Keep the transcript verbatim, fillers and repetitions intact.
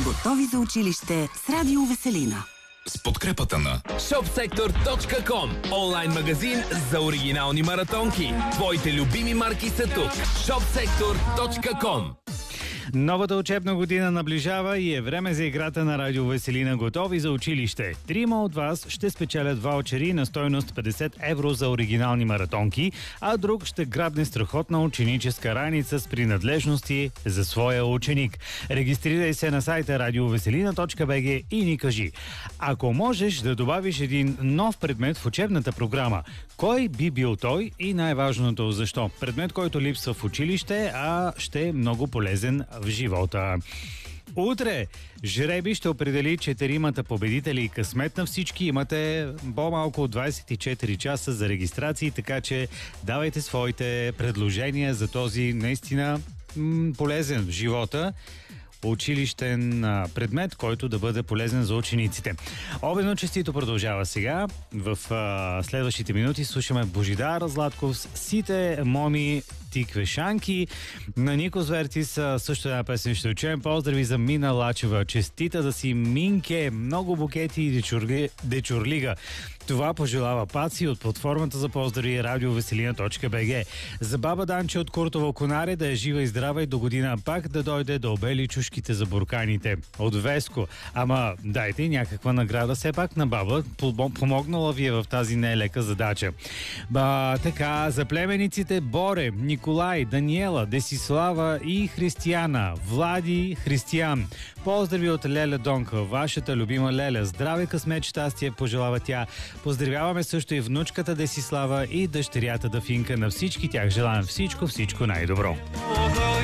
Готови за училище с Радио Веселина. С подкрепата на шопсектор точка ком, онлайн магазин за оригинални маратонки. Твоите любими марки са тук. шопсектор точка ком. Новата учебна година наближава и е време за играта на Радио Веселина. Готови за училище. Трима от вас ще спечелят ваучери на стойност петдесет евро за оригинални маратонки, а друг ще грабне страхотна ученическа раница с принадлежности за своя ученик. Регистрирай се на сайта радиовеселина точка би джи и ни кажи: ако можеш да добавиш един нов предмет в учебната програма, кой би бил той и най-важното защо? Предмет, който липсва в училище, а ще е много полезен в живота. Утре жреби ще определи четиримата победители и късмет на всички. Имате по-малко от двадесет и четири часа за регистрации, така че давайте своите предложения за този наистина м- полезен в живота училищен предмет, който да бъде полезен за учениците. Обедно честито продължава сега. В а, следващите минути слушаме Божидар Златков с Сите моми тиквешанки. На Нико Звертис също една песен ще учем. Поздрави за Мина Лачева. Честита да си Минке. Много букети и дечурли, дечурлига. Това пожелава Паци от платформата за поздрави радиовеселина точка би джи. За баба Данче от Куртово Конаре да е жива и здрава и до година пак да дойде да обели чушките за бурканите. От Веско. Ама дайте някаква награда все пак на баба. Помогнала ви е в тази нелека задача. Ба, така, за племениците Боре, Николай, Даниела, Десислава и Християна. Влади, Християн. Поздрави от Леля Донка, вашата любима Леля. Здраве, късмет, щастие пожелава тя. Поздравяваме също и внучката Десислава и дъщерята Дафинка. На всички тях желаем всичко, всичко най-добро.